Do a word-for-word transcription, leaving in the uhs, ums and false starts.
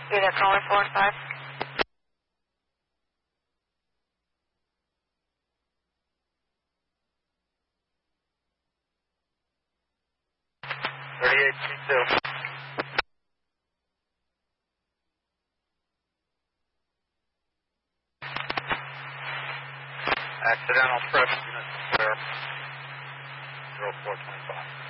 Unit caller four and five. thirty-eight T two. Accidental press unit clear. zero four twenty-five.